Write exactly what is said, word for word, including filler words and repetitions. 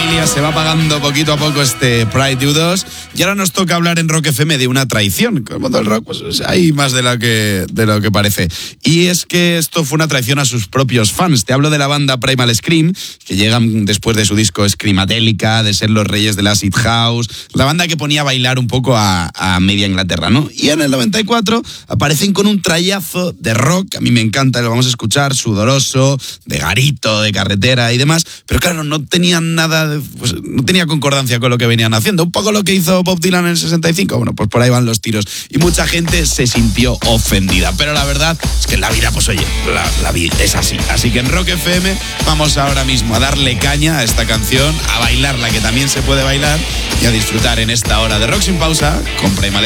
familia, se va apagando poquito a poco este Pride U dos y ahora nos toca hablar en Rock F M de una traición. Con el mundo del rock pues hay más de lo que de lo que parece. Y es que esto fue una traición a sus propios fans. Te hablo de la banda Primal Scream, que llegan después de su disco Screamadelica, de ser los reyes del acid house, la banda que ponía a bailar un poco a, a media Inglaterra, ¿no? Y en el noventa y cuatro aparecen con un trayazo de rock, a mí me encanta, lo vamos a escuchar, sudoroso, de garito, de carretera y demás, pero claro, no tenían nada, de, pues, no tenía concordancia con lo que venían haciendo. Un poco lo que hizo Bob Dylan en el sesenta y cinco, bueno, pues por ahí van los tiros. Y mucha gente se sintió ofendida, pero la verdad es que en la vida, pues oye, la, la vida es así. Así que en Rock F M vamos ahora mismo a darle caña a esta canción, a bailarla, que también se puede bailar, y a disfrutar en esta hora de Rock Sin Pausa con Primal